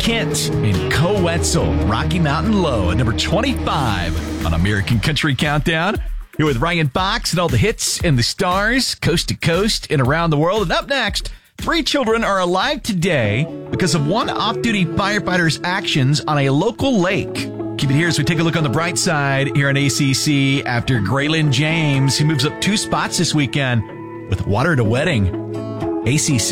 Kent and Co Wetzel, Rocky Mountain Low at number 25 on American Country Countdown. Here with Ryan Fox and all the hits and the stars, coast to coast and around the world. And up next, 3 children are alive today because of one off-duty firefighter's actions on a local lake. Keep it here as we take a look on the bright side here on ACC after Graylin James, who moves up 2 spots this weekend with Water at a Wedding. ACC.